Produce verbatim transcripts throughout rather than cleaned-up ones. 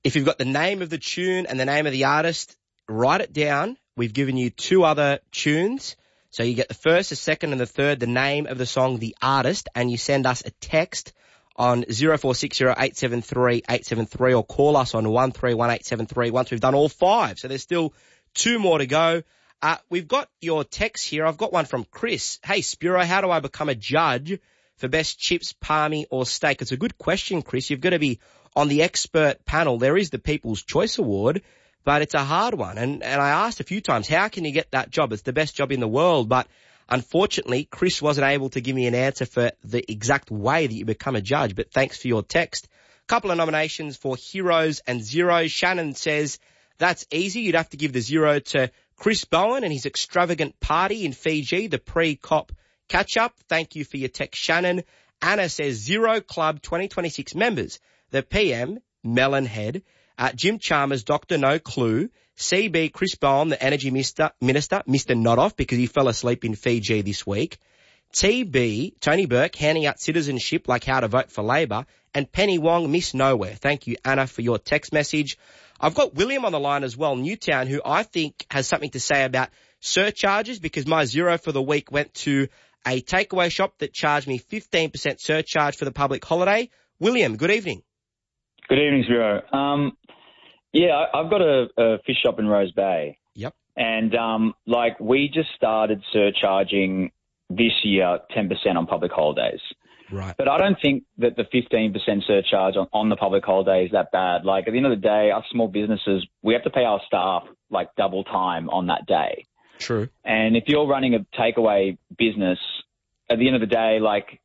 If you've got the name of the tune and the name of the artist, write it down. We've given you two other tunes. So you get the first, the second, and the third, the name of the song, the artist, and you send us a text on zero four six zero eight seven three eight seven three or call us on one three one eight seven three once we've done all five. So there's still two more to go. Uh, we've got your text here. I've got one from Chris. Hey, Spiro, how do I become a judge for best chips, palmy, or steak? It's a good question, Chris. You've got to be on the expert panel. There is the People's Choice Award, but it's a hard one. And, and I asked a few times, how can you get that job? It's the best job in the world. But unfortunately, Chris wasn't able to give me an answer for the exact way that you become a judge. But thanks for your text. A couple of nominations for heroes and zeros. Shannon says, that's easy. You'd have to give the zero to Chris Bowen and his extravagant party in Fiji, the pre-COP catch-up. Thank you for your text, Shannon. Anna says, zero club twenty twenty-six members. The P M, Melonhead. Uh, Jim Chalmers, Doctor No Clue. C B, Chris Bowen, the Energy Minister, Minister, Mister Notoff, because he fell asleep in Fiji this week. T B, Tony Burke, handing out citizenship like how to vote for Labor. And Penny Wong, Miss Nowhere. Thank you, Anna, for your text message. I've got William on the line as well, Newtown, who I think has something to say about surcharges, because my zero for the week went to a takeaway shop that charged me fifteen percent surcharge for the public holiday. William, good evening. Good evening, Spiro. Um, yeah, I, I've got a, a fish shop in Rose Bay. Yep. And, um, like, we just started surcharging this year ten percent on public holidays. Right. But I don't think that the fifteen percent surcharge on, on the public holiday is that bad. Like, at the end of the day, us small businesses, we have to pay our staff, like, double time on that day. True. And if you're running a takeaway business, at the end of the day, like,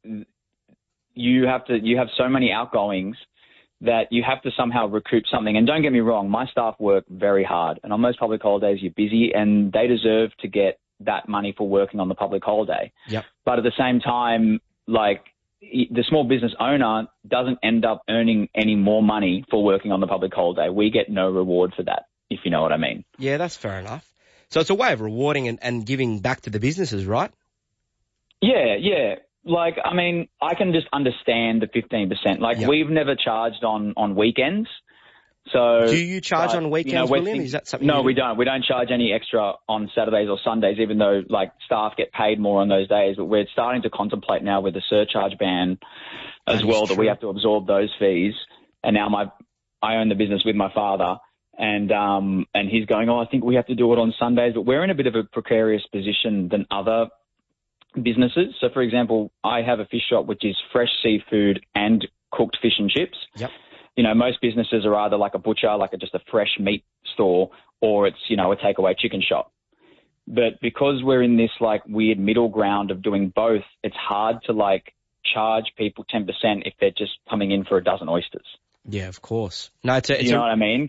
you have to, you have so many outgoings that you have to somehow recoup something. And don't get me wrong, my staff work very hard. And on most public holidays, you're busy, and they deserve to get that money for working on the public holiday. Yep. But at the same time, like, the small business owner doesn't end up earning any more money for working on the public holiday. We get no reward for that, if you know what I mean. Yeah, that's fair enough. So it's a way of rewarding and, and giving back to the businesses, right? Yeah, yeah. Like, I mean, I can just understand the fifteen percent. Like, yep. We've never charged on, on weekends. So do you charge but, on weekends, you know, William? Thinking, Is that something? No, do? we don't. We don't charge any extra on Saturdays or Sundays, even though, like, staff get paid more on those days. But we're starting to contemplate now with the surcharge ban as that well that we have to absorb those fees. And now my I own the business with my father, and um and he's going, oh, I think we have to do it on Sundays. But we're in a bit of a precarious position than other businesses. So, for example, I have a fish shop which is fresh seafood and cooked fish and chips. Yep. You know, most businesses are either like a butcher, like a, just a fresh meat store, or it's, you know, a takeaway chicken shop. But because we're in this, like, weird middle ground of doing both, it's hard to, like, charge people ten percent if they're just coming in for a dozen oysters. Yeah, of course. No, it's a, it's you know a, what I mean?